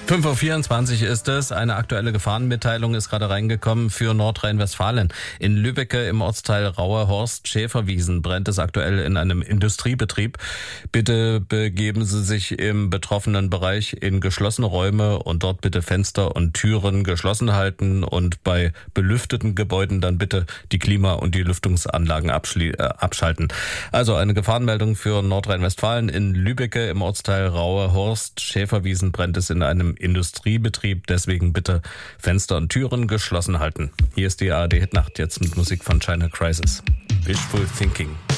5:24 Uhr ist es. Eine aktuelle Gefahrenmitteilung ist gerade reingekommen für Nordrhein-Westfalen. In Lübbecke im Ortsteil Rauerhorst-Schäferwiesen brennt es aktuell in einem Industriebetrieb. Bitte begeben Sie sich im betroffenen Bereich in geschlossene Räume und dort bitte Fenster und Türen geschlossen halten und bei belüfteten Gebäuden dann bitte die Klima- und die Lüftungsanlagen abschalten. Also eine Gefahrenmeldung für Nordrhein-Westfalen. In Lübbecke im Ortsteil Rauerhorst-Schäferwiesen brennt es in einem Industriebetrieb, deswegen bitte Fenster und Türen geschlossen halten. Hier ist die ARD Hit Nacht, jetzt mit Musik von China Crisis. Wishful Thinking.